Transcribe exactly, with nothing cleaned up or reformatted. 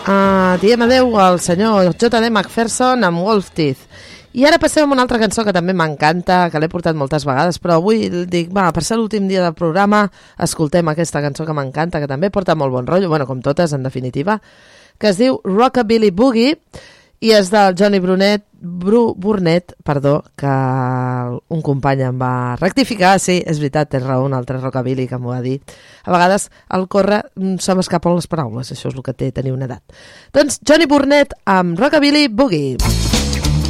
Uh, diem adeu al senyor J D McPherson amb Wolf Teeth. I ara passem a una altra cançó que també m'encanta, que l'he portat moltes vegades, però avui dic, va, per ser l'últim dia del programa, escoltem aquesta cançó que m'encanta, que també porta molt bon rotllo, bueno, com totes, en definitiva, que es diu Rockabilly Boogie, i és del Johnny Brunet, Bru, Burnett, perdó, que un company em va rectificar, sí, és veritat, té raó, un altre Rockabilly que m'ho ha dit. A vegades al córrer se m'escapen les paraules, això és el que té tenir una edat. Doncs Johnny Burnett amb Rockabilly Boogie.